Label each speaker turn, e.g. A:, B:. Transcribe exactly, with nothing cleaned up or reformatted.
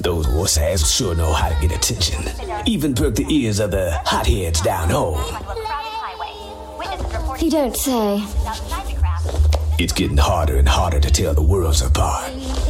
A: Those wussass sure know how to get attention. Even perk the ears of the hotheads down home.
B: You don't say.
A: It's getting harder and harder to tell the worlds apart.